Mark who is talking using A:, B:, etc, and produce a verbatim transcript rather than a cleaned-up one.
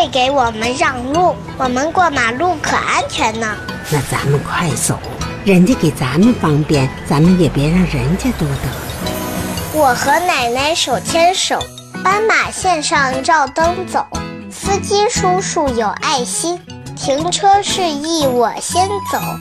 A: 会给我们让路，我们过马路可安全呢。
B: 那咱们快走，人家给咱们方便，咱们也别让人家多得。
A: 我和奶奶手牵手，斑马线上照灯走，司机叔叔有爱心，停车示意我先走。